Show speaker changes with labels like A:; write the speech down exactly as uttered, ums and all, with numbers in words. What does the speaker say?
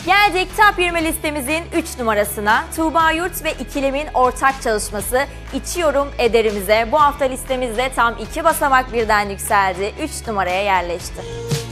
A: Geldik Top yirmi listemizin üç numarasına. Tuğba Yurt ve İkilem'in ortak çalışması İçiyorum Ederim'imize bu hafta listemizde tam iki basamak birden yükseldi. üç numaraya yerleşti.